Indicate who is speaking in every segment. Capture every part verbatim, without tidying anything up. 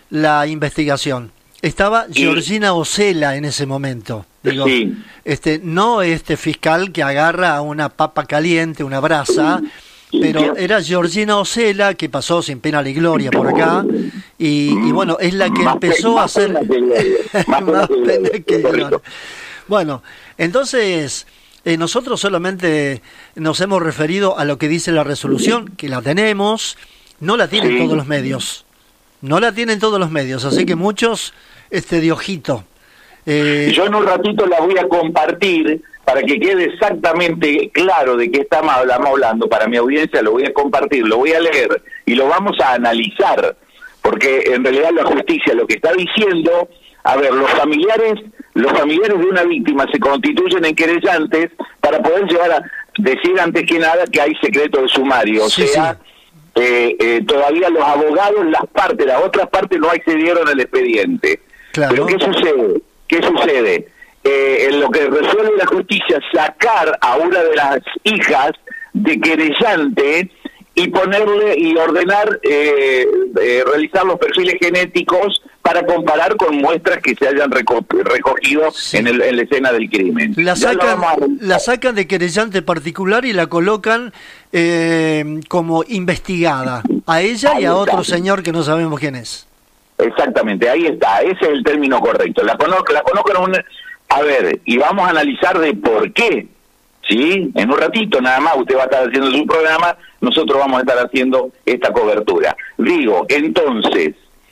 Speaker 1: la investigación. Estaba sí. Georgina Ocela en ese momento. Digo, sí. este, no este fiscal que agarra una papa caliente, una brasa, sí. pero era Georgina Ocela, que pasó sin pena ni gloria por acá, y, y bueno, es la que más empezó pe- a hacer... Más pena que gloria. Bueno, entonces... Eh, nosotros solamente nos hemos referido a lo que dice la resolución, que la tenemos, no la tienen sí. todos los medios, no la tienen todos los medios, así que muchos este de ojito. Eh,
Speaker 2: Yo en un ratito la voy a compartir para que quede exactamente claro de qué estamos hablando para mi audiencia, lo voy a compartir, lo voy a leer y lo vamos a analizar, porque en realidad la justicia lo que está diciendo, a ver, los familiares... Los familiares de una víctima se constituyen en querellantes para poder llegar a decir antes que nada que hay secreto de sumario. O sí, sea, sí. Eh, eh, todavía los abogados, las partes, las otras partes no accedieron al expediente. Claro. Pero ¿qué sucede? ¿Qué sucede? Eh, en lo que resuelve la justicia, sacar a una de las hijas de querellante y ponerle y ordenar, eh, eh, realizar los perfiles genéticos para comparar con muestras que se hayan reco- recogido sí. en, el, en la escena del crimen.
Speaker 1: La sacan, a... la sacan de querellante particular y la colocan eh, como investigada, a ella ahí y a está. Otro señor que no sabemos quién es.
Speaker 2: Exactamente, ahí está, ese es el término correcto. La conozco, la conozco en un... A ver, y vamos a analizar de por qué, ¿sí? En un ratito nada más usted va a estar haciendo su programa, nosotros vamos a estar haciendo esta cobertura. Digo, entonces...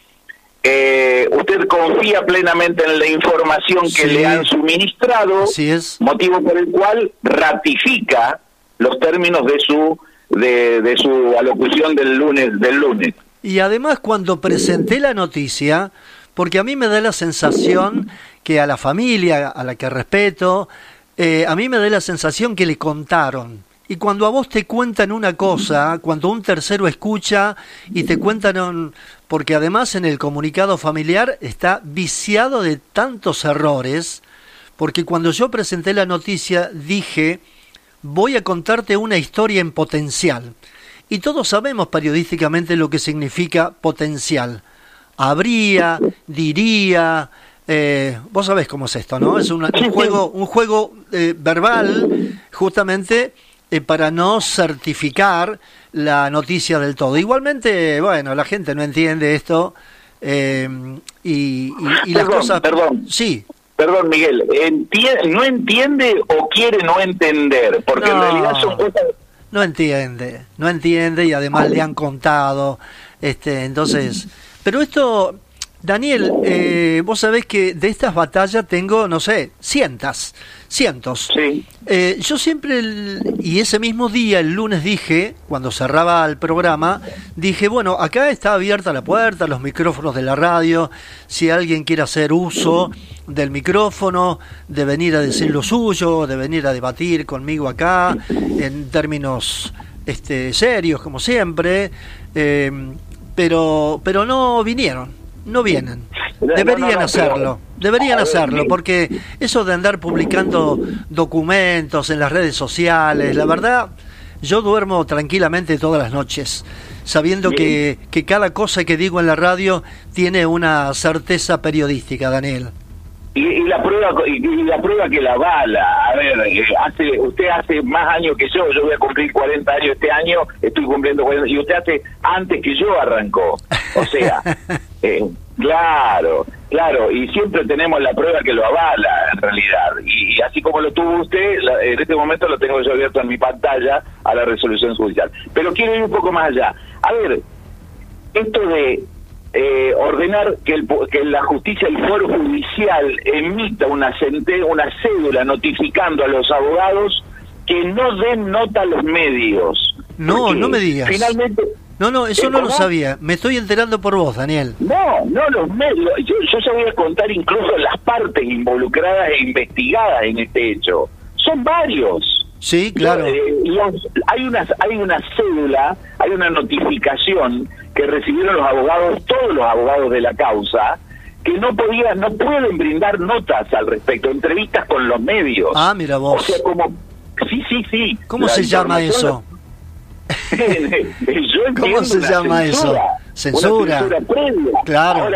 Speaker 2: Eh, usted confía plenamente en la información que sí. le han suministrado,
Speaker 1: así es.
Speaker 2: Motivo por el cual ratifica los términos de su de, de su alocución del lunes del lunes.
Speaker 1: Y además cuando presenté la noticia, porque a mí me da la sensación que a la familia, a la que respeto, eh, a mí me da la sensación que le contaron. Y cuando a vos te cuentan una cosa, cuando un tercero escucha y te cuentan, un, porque además en el comunicado familiar está viciado de tantos errores, porque cuando yo presenté la noticia dije, voy a contarte una historia en potencial. Y todos sabemos periodísticamente lo que significa potencial. Habría, diría, eh, vos sabés cómo es esto, ¿no? Es una, un juego, un juego eh, verbal, justamente... Eh, para no certificar la noticia del todo. Igualmente, bueno, la gente no entiende esto eh, y, y, y las
Speaker 2: perdón,
Speaker 1: cosas...
Speaker 2: Perdón,
Speaker 1: sí.
Speaker 2: Perdón, Miguel, ¿entiende, ¿no entiende o quiere no entender? Porque no, en realidad son cosas...
Speaker 1: No entiende, no entiende y además le han contado, este, entonces... Pero esto... Daniel, eh, vos sabés que de estas batallas tengo, no sé, cientos, cientos.
Speaker 2: Sí.
Speaker 1: Eh, yo siempre, el, y ese mismo día, el lunes dije, cuando cerraba el programa, dije, bueno, acá está abierta la puerta, los micrófonos de la radio, si alguien quiere hacer uso del micrófono, de venir a decir lo suyo, de venir a debatir conmigo acá, en términos este, serios, como siempre, eh, pero, pero no vinieron. No vienen, deberían no, no, no, hacerlo, pero, deberían hacerlo, ver, porque eso de andar publicando documentos en las redes sociales, la verdad, yo duermo tranquilamente todas las noches, sabiendo que, que cada cosa que digo en la radio tiene una certeza periodística, Daniel.
Speaker 2: Y, y la prueba y, y la prueba que la avala, a ver, eh, hace usted hace más años que yo, yo voy a cumplir cuarenta años este año, estoy cumpliendo cuarenta, y usted hace antes que yo arrancó, o sea, eh, claro, claro, y siempre tenemos la prueba que lo avala en realidad, y, y así como lo tuvo usted, la, en este momento lo tengo yo abierto en mi pantalla a la resolución judicial, pero quiero ir un poco más allá. A ver, esto de Eh, ordenar que, el, que la justicia, el foro judicial emita una, cente, una cédula notificando a los abogados que no den nota a los medios.
Speaker 1: No, no me digas.
Speaker 2: Finalmente,
Speaker 1: no, no, eso no lo sabía. Me estoy enterando por vos, Daniel.
Speaker 2: No, no los medios. Yo, yo ya voy a contar incluso las partes involucradas e investigadas en este hecho. Son varios.
Speaker 1: Sí, claro.
Speaker 2: Eh, los, hay una hay una cédula, hay una notificación que recibieron los abogados, todos los abogados de la causa, que no podían, no pueden brindar notas al respecto, entrevistas con los medios.
Speaker 1: Ah, mira vos.
Speaker 2: O sea, como, sí, sí, sí.
Speaker 1: ¿Cómo se llama eso?
Speaker 2: Yo
Speaker 1: ¿Cómo se llama
Speaker 2: censura,
Speaker 1: eso? Censura.
Speaker 2: Una censura previa.
Speaker 1: Claro.
Speaker 2: Ahora,